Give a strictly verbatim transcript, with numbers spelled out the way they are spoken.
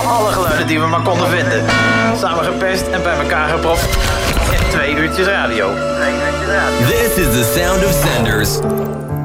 alle geluiden die we maar konden vinden. Samengepest en bij elkaar gepropt in twee uurtjes radio. This is the sound of Senders.